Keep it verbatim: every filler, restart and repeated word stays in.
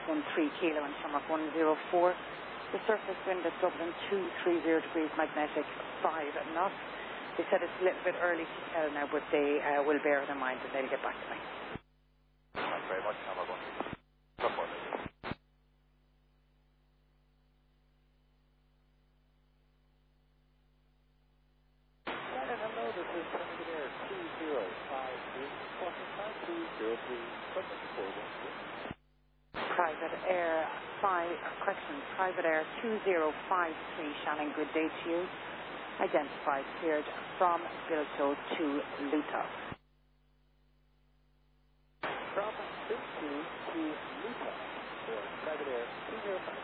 Shamrock one three kilo and Shamrock one zero four. The surface wind at Dublin two three zero degrees, magnetic five knots. They said it's a little bit early to tell now, but they uh, will bear it in mind and they'll get back to me. Thanks very much, Shamrock one. Support. Hello, this is Private Air two zero five three, Quantum five two zero three, Quantum four one six. Private Air five, correction, Private Air two zero five three, Shannon, good day to you. Identified, cleared from Bilto to Luton. From Bilto to Luton for Private Air two zero five